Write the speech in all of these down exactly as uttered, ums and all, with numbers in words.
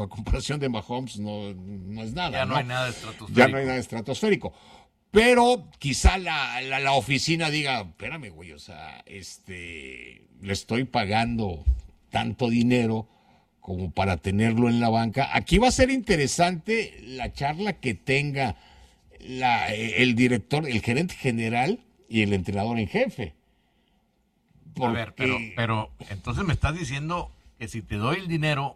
a comparación de Mahomes no, no es nada. Ya no, ¿no? hay nada estratosférico. Ya no hay nada estratosférico. Pero quizá la, la, la oficina diga, espérame, güey, o sea, este, le estoy pagando tanto dinero como para tenerlo en la banca. Aquí va a ser interesante la charla que tenga la, el director, el gerente general y el entrenador en jefe. Porque... A ver, pero, pero entonces me estás diciendo que si te doy el dinero,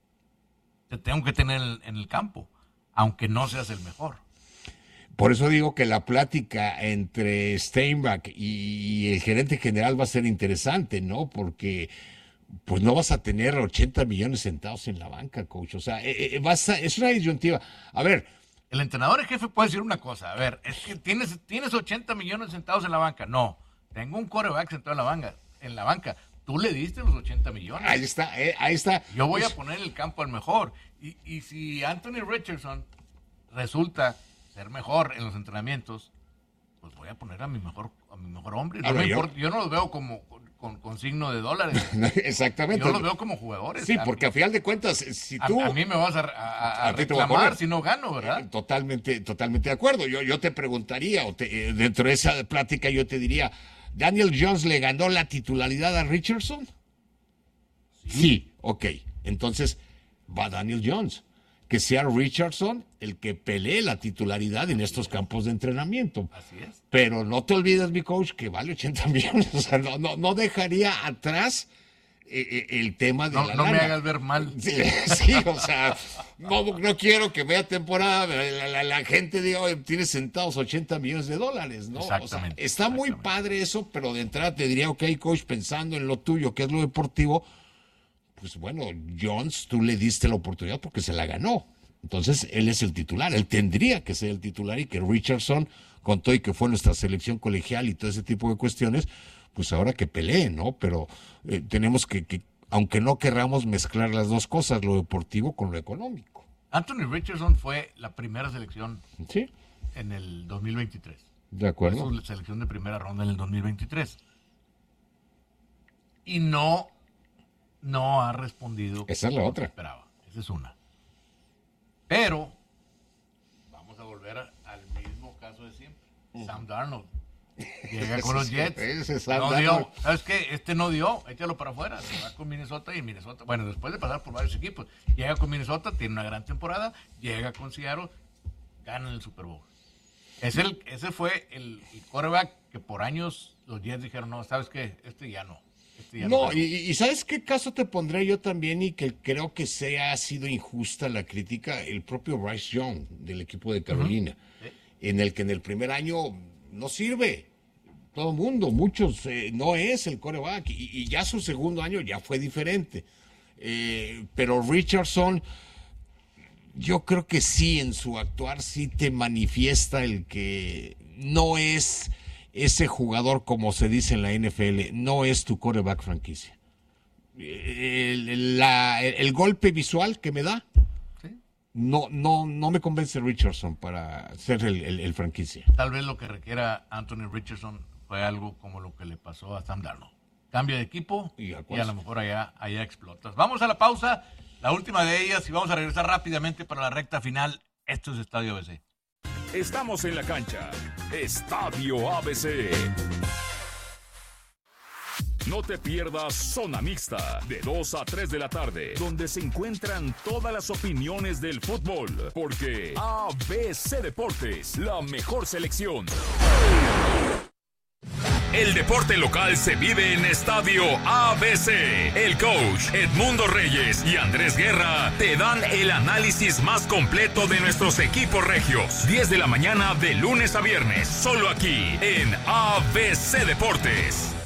te tengo que tener en, en el campo, aunque no seas el mejor. Por eso digo que la plática entre Steinbach y el gerente general va a ser interesante, ¿no? Porque pues no vas a tener ochenta millones sentados en la banca, coach. O sea, eh, vas a, es una disyuntiva. A ver. El entrenador en jefe puede decir una cosa. A ver, es que tienes, tienes ochenta millones sentados en la banca. No, tengo un quarterback sentado en la banca. En la banca. Tú le diste los ochenta millones. Ahí está, eh, ahí está. Yo voy a poner en el campo al mejor. Y, y si Anthony Richardson resulta ser mejor en los entrenamientos, pues voy a poner a mi mejor a mi mejor hombre. No me importa, yo no los veo como con, con signo de dólares. Exactamente. Yo los veo como jugadores. Sí, porque a final de cuentas, si tú... A, a mí me vas a, a, a, a reclamar si no gano, ¿verdad? Eh, totalmente, totalmente de acuerdo. Yo, yo te preguntaría, o te, eh, dentro de esa plática yo te diría, ¿Daniel Jones le ganó la titularidad a Richardson? Sí. Sí, ok. Entonces, va Daniel Jones. Que sea Richardson el que pelee la titularidad en estos campos de entrenamiento. Así es. Pero no te olvides, mi coach, que vale ochenta millones. O sea, no, no, no dejaría atrás eh, el tema de no, la No lana. me hagas ver mal. Sí, sí, o sea, no, no quiero que vea temporada, la, la, la gente diga, oye, tienes sentados ochenta millones de dólares, ¿no? Exactamente. O sea, está muy padre eso, pero de entrada te diría, ok, coach, pensando en lo tuyo, que es lo deportivo, pues bueno, Jones, tú le diste la oportunidad porque se la ganó. Entonces, él es el titular, él tendría que ser el titular y que Richardson, con todo y que fue nuestra selección colegial y todo ese tipo de cuestiones, pues ahora que pelee, ¿no? Pero eh, tenemos que, que, aunque no querramos mezclar las dos cosas, lo deportivo con lo económico. Anthony Richardson fue la primera selección ¿Sí? en el dos mil veintitrés. De acuerdo. Fue su selección de primera ronda en el dos mil veintitrés. Y no... no ha respondido. Esa es la otra. Esperaba. Esa es una. Pero vamos a volver a, al mismo caso de siempre. Uh-huh. Sam Darnold llega con los Jets. Ese Sam no Darnold. dio. ¿Sabes qué? Este no dio. Échalo para afuera. Se va con Minnesota y Minnesota. Bueno, después de pasar por varios equipos, llega con Minnesota, tiene una gran temporada. Llega con Seattle, gana el Super Bowl. Es el, ese fue el, el quarterback que por años los Jets dijeron, no, ¿sabes qué? Este ya no. No, y, y ¿sabes qué caso te pondré yo también y que creo que se ha sido injusta la crítica? El propio Bryce Young del equipo de Carolina, uh-huh. ¿Sí? En el que en el primer año no sirve. Todo el mundo, muchos, eh, no es el quarterback y, y ya su segundo año ya fue diferente. Eh, pero Richardson, yo creo que sí, en su actuar sí te manifiesta el que no es... ese jugador, como se dice en la N F L, no es tu quarterback franquicia. El, la, el, el golpe visual que me da, ¿sí? no, no, no me convence Richardson para ser el, el, el franquicia. Tal vez lo que requiera Anthony Richardson fue algo como lo que le pasó a Sam Darnold. Cambio de equipo y a, y a lo mejor allá, allá explotas. Vamos a la pausa, la última de ellas, y vamos a regresar rápidamente para la recta final. Esto es Estadio A B C. Estamos en la cancha. Estadio A B C. No te pierdas Zona Mixta, de dos a tres de la tarde, donde se encuentran todas las opiniones del fútbol, porque A B C Deportes, la mejor selección. El deporte local se vive en Estadio A B C. El coach Edmundo Reyes y Andrés Guerra te dan el análisis más completo de nuestros equipos regios. diez de la mañana de lunes a viernes, solo aquí en A B C Deportes.